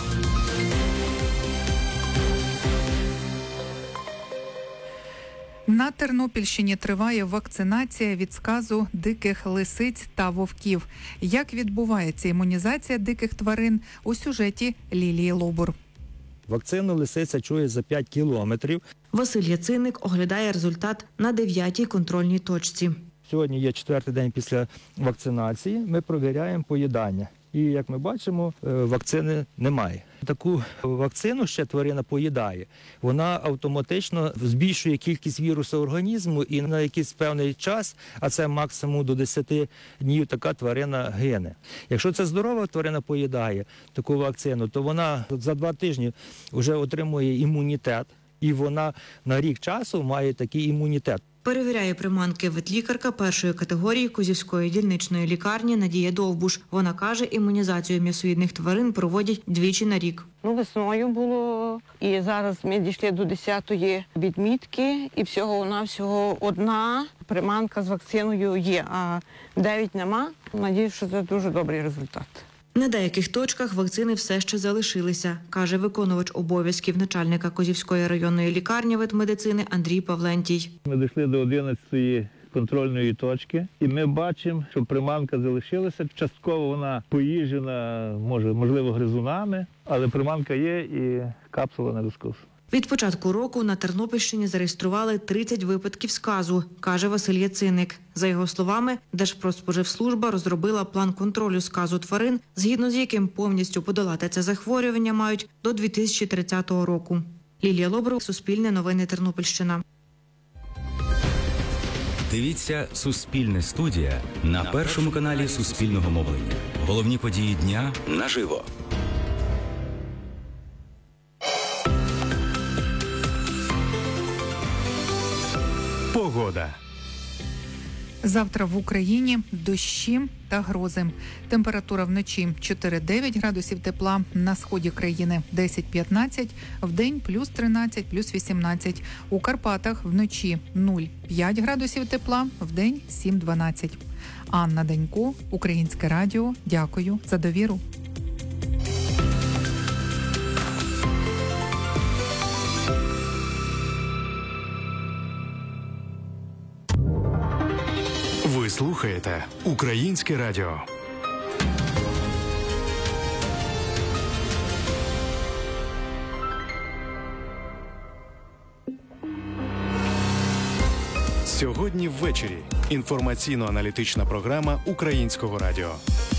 На Тернопільщині триває вакцинація від сказу диких лисиць та вовків. Як відбувається імунізація диких тварин у сюжеті Лілії Лобур. Вакцину лисиця чує за п'ять кілометрів. Василь Яциник оглядає результат на дев'ятій контрольній точці. Сьогодні є четвертий день після вакцинації. Ми провіряємо поїдання. І, як ми бачимо, вакцини немає. Таку вакцину ще тварина поїдає. Вона автоматично збільшує кількість вірусу організму і на якийсь певний час, а це максимум до десяти днів, така тварина гине. Якщо це здорова тварина поїдає таку вакцину, то вона за два тижні вже отримує імунітет, і вона на рік часу має такий імунітет. Перевіряє приманки ветлікарка першої категорії Козівської дільничної лікарні Надія Довбуш. Вона каже, імунізацію м'ясоїдних тварин проводять двічі на рік. Ну, весною було, і зараз ми дійшли до десятої відмітки, і всього-навсього одна приманка з вакциною є, а дев'ять нема. Надіюсь, що це дуже добрий результат. На деяких точках вакцини все ще залишилися, каже виконувач обов'язків начальника Козівської районної лікарні ветмедицини Андрій Павлентій. Ми дійшли до одинадцятої контрольної точки, і ми бачимо, що приманка залишилася. Частково вона поїжджена, може, можливо, гризунами, але приманка є і капсула не розкусана. Від початку року на Тернопільщині зареєстрували тридцять випадків сказу, каже Василь Яциник. За його словами, Держпродспоживслужба розробила план контролю сказу тварин, згідно з яким повністю подолати це захворювання мають до дві тисячі тридцятого року. Лілія Лобур, Суспільне новини, Тернопільщина. Дивіться «Суспільне студія» на першому каналі Суспільного мовлення. Головні події дня наживо. Погода. Завтра в Україні дощі та грози. Температура вночі чотири-дев'ять градусів тепла, на сході країни десять-п'ятнадцять, вдень плюс тринадцять, плюс вісімнадцять. У Карпатах вночі нуль-п'ять градусів тепла, вдень сім-дванадцять. Анна Данько, Українське радіо. Дякую за довіру. Ви слухаєте Українське радіо. Сьогодні ввечері. Інформаційно-аналітична програма Українського радіо.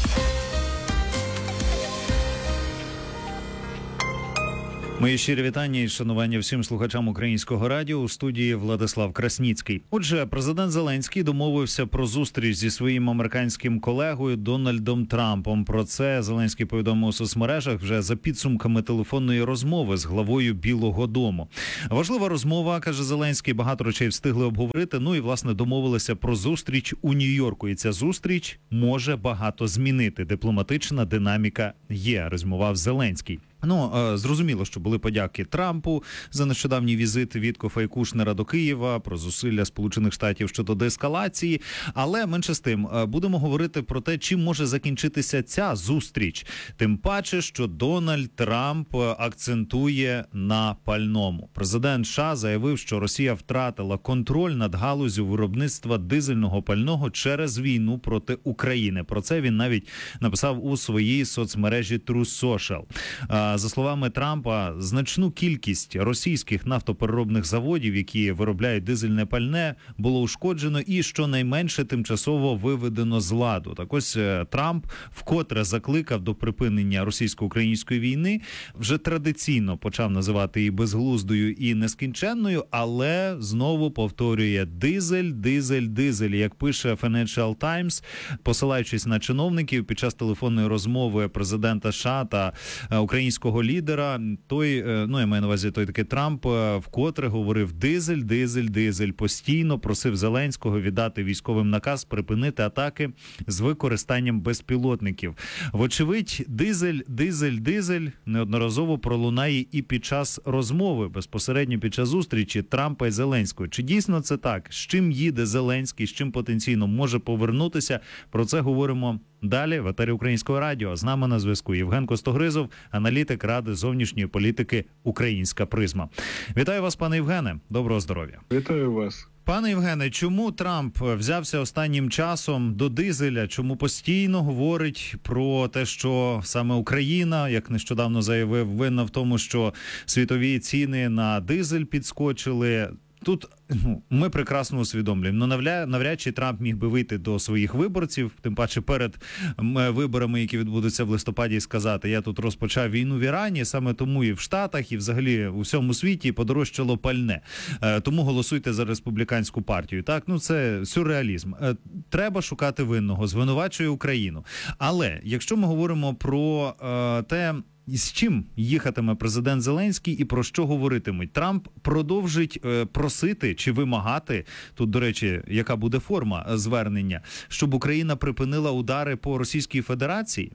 Мої щирі вітання і шанування всім слухачам Українського радіо. У студії Владислав Красніцький. Отже, президент Зеленський домовився про зустріч зі своїм американським колегою Дональдом Трампом. Про це Зеленський повідомив у соцмережах вже за підсумками телефонної розмови з главою Білого дому. Важлива розмова, каже Зеленський, багато речей встигли обговорити, ну і, власне, домовилися про зустріч у Нью-Йорку. І ця зустріч може багато змінити. Дипломатична динаміка є, резюмував Зеленський. Ну, зрозуміло, що були подяки Трампу за нещодавній візит Віткофа і Кушнера до Києва, про зусилля Сполучених Штатів щодо деескалації. Але, менше з тим, будемо говорити про те, чим може закінчитися ця зустріч. Тим паче, що Дональд Трамп акцентує на пальному. Президент США заявив, що Росія втратила контроль над галуззю виробництва дизельного пального через війну проти України. Про це він навіть написав у своїй соцмережі Truth Social. За словами Трампа, значну кількість російських нафтопереробних заводів, які виробляють дизельне пальне, було ушкоджено і щонайменше тимчасово виведено з ладу. Так ось Трамп вкотре закликав до припинення російсько-української війни, вже традиційно почав називати її безглуздою і нескінченною, але знову повторює дизель, дизель, дизель. Як пише Financial Times, посилаючись на чиновників під час телефонної розмови президента США та українського лідера, той, ну я маю на увазі той такий Трамп, вкотре говорив дизель, дизель, дизель, постійно просив Зеленського віддати військовим наказ припинити атаки з використанням безпілотників. Вочевидь, дизель, дизель, дизель неодноразово пролунає і під час розмови, безпосередньо під час зустрічі Трампа і Зеленського. Чи дійсно це так? З чим їде Зеленський, з чим потенційно може повернутися? Про це говоримо далі в етері Українського радіо. З нами на зв'язку Євген Костогризов, аналітик Ради зовнішньої політики «Українська призма». Вітаю вас, пане Євгене. Доброго здоров'я. Вітаю вас. Пане Євгене, чому Трамп взявся останнім часом до дизеля? Чому постійно говорить про те, що саме Україна, як нещодавно заявив, винна в тому, що світові ціни на дизель підскочили? Тут ну, ми прекрасно усвідомлюємо, но навряд, навряд чи Трамп міг би вийти до своїх виборців, тим паче перед виборами, які відбудуться в листопаді, і сказати, я тут розпочав війну в Ірані, саме тому і в Штатах, і взагалі у всьому світі подорожчало пальне. Тому голосуйте за республіканську партію. Так, ну це сюрреалізм. Треба шукати винного, звинувачує Україну. Але якщо ми говоримо про е, те, з чим їхатиме президент Зеленський і про що говоритимуть? Трамп продовжить е, просити чи вимагати, тут, до речі, яка буде форма звернення, щоб Україна припинила удари по Російській Федерації?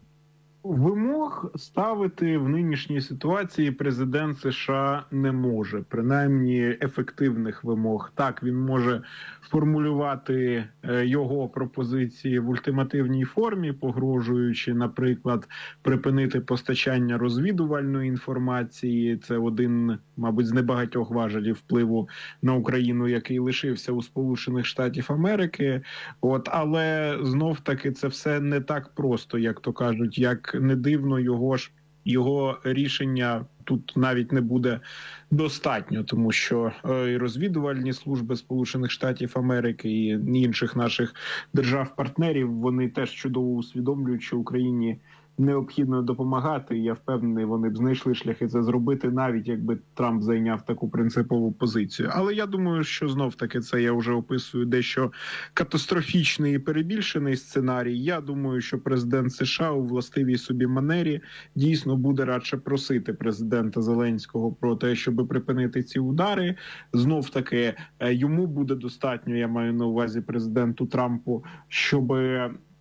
Вимог ставити в нинішній ситуації президент США не може, принаймні ефективних вимог. Так, він може формулювати його пропозиції в ультимативній формі, погрожуючи, наприклад, припинити постачання розвідувальної інформації. Це один, мабуть, з небагатьох важелів впливу на Україну, який лишився у Сполучених Штатів Америки. От, але знов-таки це все не так просто, як то кажуть, як не дивно, його ж його рішення тут навіть не буде достатньо, тому що і розвідувальні служби Сполучених Штатів Америки і інших наших держав-партнерів, вони теж чудово усвідомлюють, що Україні необхідно допомагати. І я впевнений, вони б знайшли шляхи це зробити, навіть якби Трамп зайняв таку принципову позицію. Але я думаю, що знов-таки це я вже описую дещо катастрофічний і перебільшений сценарій. Я думаю, що президент США у властивій собі манері дійсно буде радше просити президента Зеленського про те, щоб припинити ці удари. Знов-таки йому буде достатньо, я маю на увазі президенту Трампу, щоб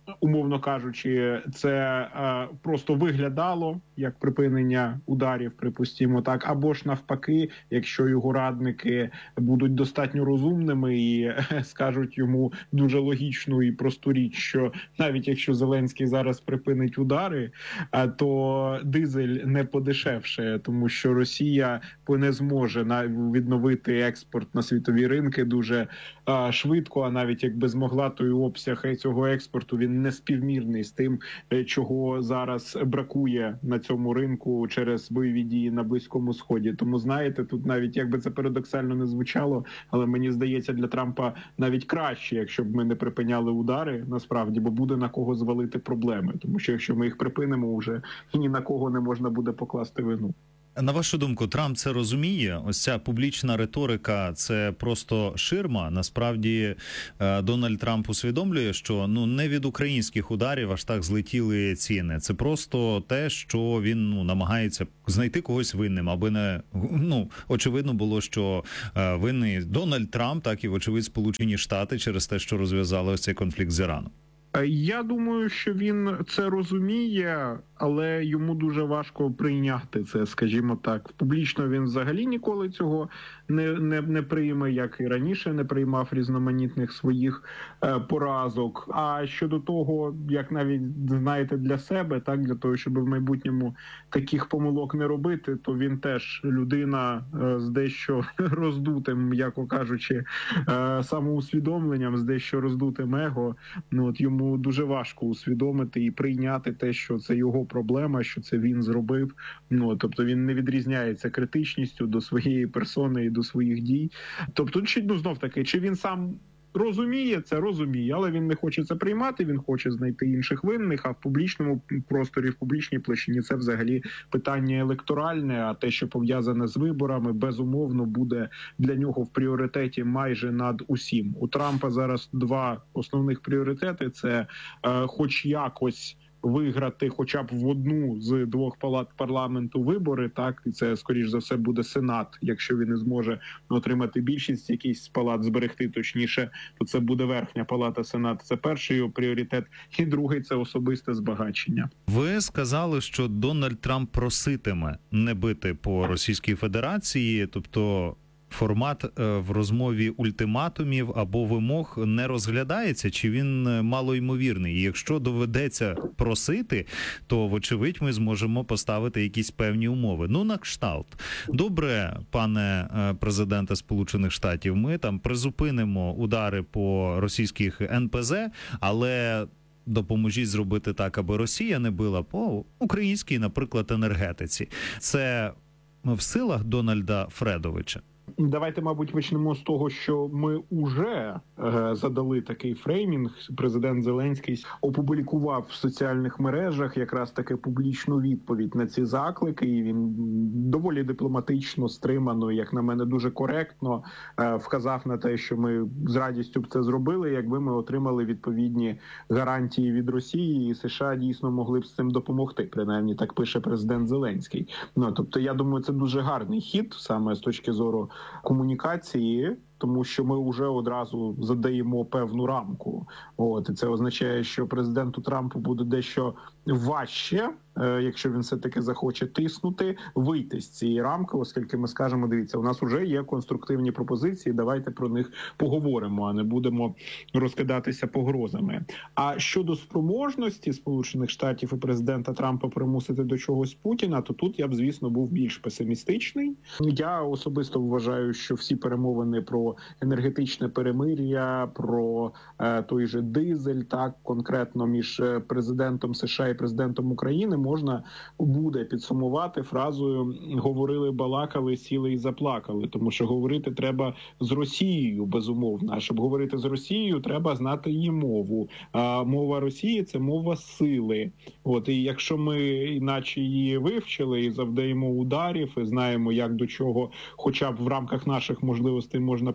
умовно кажучи, це е, просто виглядало як припинення ударів, припустімо так, або ж навпаки, якщо його радники будуть достатньо розумними і е, скажуть йому дуже логічну і просту річ, що навіть якщо Зеленський зараз припинить удари, е, то дизель не подешевше, тому що Росія не зможе на відновити експорт на світові ринки дуже е, швидко, а навіть якби змогла, то і обсяг цього експорту він не співмірний з тим, чого зараз бракує на цьому ринку через бойові дії на Близькому Сході. Тому, знаєте, тут навіть, якби це парадоксально не звучало, але мені здається, для Трампа навіть краще, якщо б ми не припиняли удари, насправді, бо буде на кого звалити проблеми. Тому що якщо ми їх припинимо вже, і ні на кого не можна буде покласти вину. На вашу думку, Трамп це розуміє? Ось ця публічна риторика – це просто ширма? Насправді Дональд Трамп усвідомлює, що ну не від українських ударів аж так злетіли ціни. Це просто те, що він ну намагається знайти когось винним, аби не ну очевидно було, що винний Дональд Трамп, так і вочевидь Сполучені Штати через те, що розв'язали ось цей конфлікт з Іраном. Я думаю, що він це розуміє, але йому дуже важко прийняти це, скажімо так. Публічно він взагалі ніколи цього не, не, не прийме, як і раніше не приймав різноманітних своїх е, поразок. А щодо того, як навіть знаєте для себе, так, для того, щоб в майбутньому таких помилок не робити, то він теж людина е, з дещо роздутим, м'яко кажучи, е, самоусвідомленням, з дещо роздутим его. Ну, от йому дуже важко усвідомити і прийняти те, що це його проблема, що це він зробив. Ну, тобто він не відрізняється критичністю до своєї персони і до своїх дій. Тобто, чи, ну, знов таки, чи він сам розуміє це, розуміє, але він не хоче це приймати, він хоче знайти інших винних, а в публічному просторі, в публічній площині це взагалі питання електоральне, а те, що пов'язане з виборами, безумовно буде для нього в пріоритеті майже над усім. У Трампа зараз два основних пріоритети – це е, хоч якось виграти хоча б в одну з двох палат парламенту вибори, так, і це, скоріш за все, буде Сенат. Якщо він не зможе отримати більшість якийсь палат, зберегти точніше, то це буде верхня палата Сенат. Це перший його пріоритет. І другий – це особисте збагачення. Ви сказали, що Дональд Трамп проситиме не бити по Російській Федерації, тобто формат в розмові ультиматумів або вимог не розглядається, чи він малоймовірний? І якщо доведеться просити, то, вочевидь, ми зможемо поставити якісь певні умови. Ну, на кшталт. Добре, пане президенте Сполучених Штатів, ми там призупинимо удари по російських ен пе зе, але допоможіть зробити так, аби Росія не била по українській, наприклад, енергетиці. Це в силах Дональда Фредовича? Давайте, мабуть, почнемо з того, що ми вже е, задали такий фреймінг. Президент Зеленський опублікував в соціальних мережах якраз таки публічну відповідь на ці заклики, і він доволі дипломатично, стримано, як на мене, дуже коректно е, вказав на те, що ми з радістю б це зробили, якби ми отримали відповідні гарантії від Росії, і США дійсно могли б з цим допомогти. Принаймні, так пише президент Зеленський. Ну, тобто, я думаю, це дуже гарний хід, саме з точки зору комунікації, тому що ми вже одразу задаємо певну рамку. От, і це означає, що президенту Трампу буде дещо важче, е, якщо він все-таки захоче тиснути, вийти з цієї рамки, оскільки ми скажемо, дивіться, у нас вже є конструктивні пропозиції, давайте про них поговоримо, а не будемо розкидатися погрозами. А щодо спроможності Сполучених Штатів і президента Трампа примусити до чогось Путіна, то тут я б, звісно, був більш песимістичний. Я особисто вважаю, що всі перемовини про енергетичне перемир'я, про е, той же дизель, так, конкретно між президентом США і президентом України можна буде підсумувати фразою «говорили, балакали, сіли і заплакали», тому що говорити треба з Росією, безумовно. А щоб говорити з Росією, треба знати її мову. А мова Росії – це мова сили. От, і якщо ми іначе її вивчили і завдаємо ударів, і знаємо, як до чого, хоча б в рамках наших можливостей можна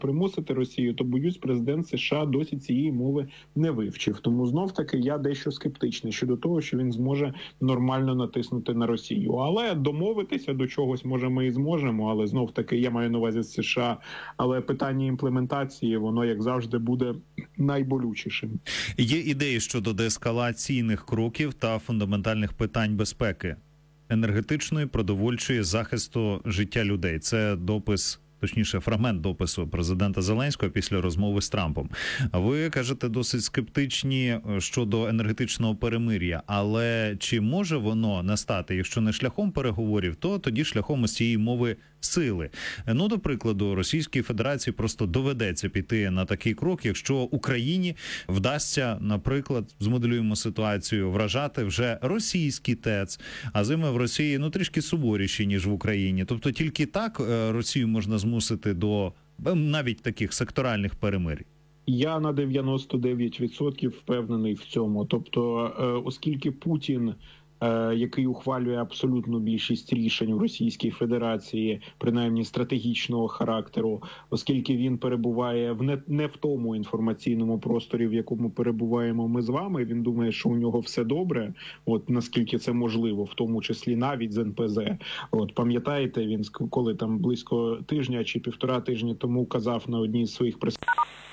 примусити Росію, то, боюсь, президент США досі цієї мови не вивчив. Тому знов-таки я дещо скептичний щодо того, що він зможе нормально натиснути на Росію. Але домовитися до чогось, може, ми і зможемо, але знов-таки я маю на увазі США. Але питання імплементації, воно, як завжди, буде найболючішим. Є ідеї щодо деескалаційних кроків та фундаментальних питань безпеки енергетичної, продовольчої, захисту життя людей. Це допис, точніше, фрагмент допису президента Зеленського після розмови з Трампом. А ви кажете, досить скептичні щодо енергетичного перемир'я. Але чи може воно настати, якщо не шляхом переговорів, то тоді шляхом ось цієї мови сили? Ну, до прикладу, Російській Федерації просто доведеться піти на такий крок, якщо Україні вдасться, наприклад, змоделюємо ситуацію, вражати вже російський ТЕЦ, а зими в Росії, ну, трішки суворіші, ніж в Україні. Тобто тільки так Росію можна змусити до навіть таких секторальних перемир'їв? Я на дев'яносто дев'ять відсотків впевнений в цьому. Тобто, оскільки Путін, який ухвалює абсолютну більшість рішень в Російській Федерації, принаймні стратегічного характеру, оскільки він перебуває в не, не в тому інформаційному просторі, в якому перебуваємо ми з вами, він думає, що у нього все добре, от наскільки це можливо, в тому числі навіть з ен пе зет. От пам'ятаєте, він коли там близько тижня чи півтора тижня тому казав на одній з своїх прес